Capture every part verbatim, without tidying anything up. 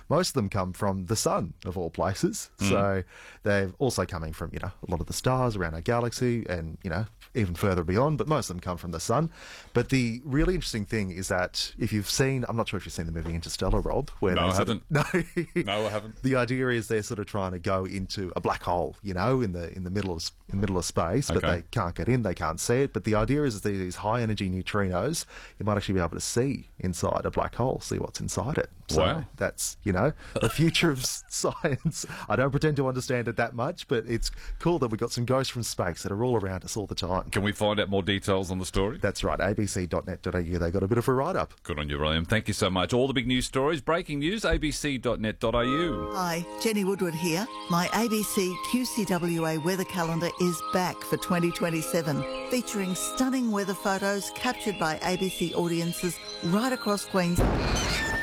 most of them come from the sun, of all places. Mm. So they're also coming from, you know, a lot of the stars around our galaxy and, you know, even further beyond, but most of them come from the sun. But the really interesting thing is that if you've seen, I'm not sure if you've seen the movie Interstellar, Rob. Where no, I sort haven't. Of, no, no, I haven't. The idea is they're sort of trying to go into a black hole, you know, in the in the middle of in the middle of space, but okay. they can't get in, they can't see it. But the idea is that these high energy neutrinos, you might actually be able to see inside a black hole, see what's inside it. So wow. that's, you know, the future of science. I don't pretend to understand it that much, but it's cool that we've got some ghosts from space that are all around us all the time. Can we find out more details on the story? That's right, a b c dot net dot a u. They got a bit of a write-up. Good on you, William. Thank you so much. All the big news stories, breaking news, a b c dot net dot a u. Hi, Jenny Woodward here. My A B C Q C W A weather calendar is back for twenty twenty-seven, featuring stunning weather photos captured by A B C audiences right across Queensland.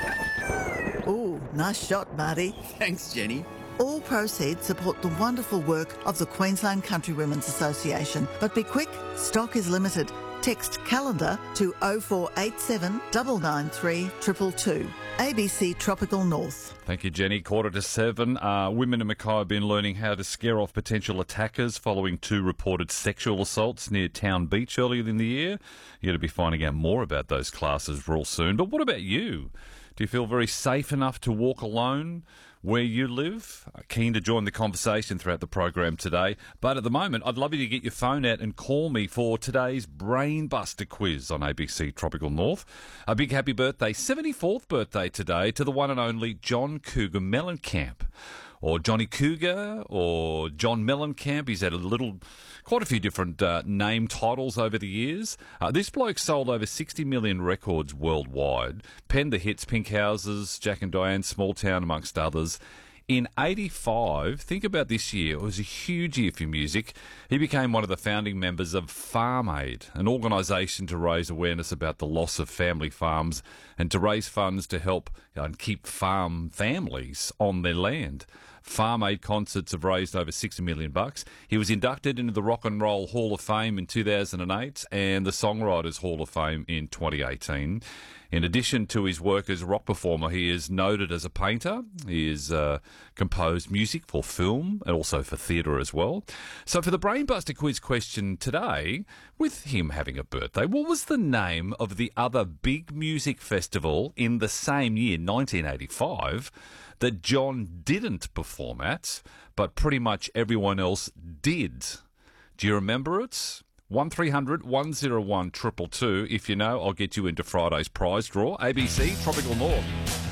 Ooh, nice shot, Marty. Thanks, Jenny. All proceeds support the wonderful work of the Queensland Country Women's Association. But be quick, stock is limited. Text calendar to oh four eight seven, nine nine three, two two two. A B C Tropical North. Thank you, Jenny. Quarter to seven. Uh, women in Mackay have been learning how to scare off potential attackers following two reported sexual assaults near Town Beach earlier in the year. You're going to be finding out more about those classes real soon. But what about you? Do you feel very safe enough to walk alone where you live? Keen to join the conversation throughout the program today. But at the moment, I'd love you to get your phone out and call me for today's Brainbuster quiz on A B C Tropical North. A big happy birthday, seventy-fourth birthday today to the one and only John Cougar Mellencamp. Or Johnny Cougar, or John Mellencamp. He's had a little, quite a few different uh, name titles over the years. Uh, this bloke sold over sixty million records worldwide, penned the hits Pink Houses, Jack and Diane, Small Town, amongst others. In eighty-five, think about this year, it was a huge year for music. He became one of the founding members of Farm Aid, an organisation to raise awareness about the loss of family farms and to raise funds to help and keep farm families on their land. Farm Aid concerts have raised over sixty million bucks. He was inducted into the Rock and Roll Hall of Fame in two thousand eight and the Songwriters Hall of Fame in twenty eighteen. In addition to his work as a rock performer, he is noted as a painter. He has uh, composed music for film and also for theatre as well. So for the Brainbuster quiz question today, with him having a birthday, what was the name of the other big music festival in the same year, nineteen eighty-five, that John didn't perform at, but pretty much everyone else did? Do you remember it? one three hundred, one oh one, two two two. If you know, I'll get you into Friday's prize draw. A B C Tropical North.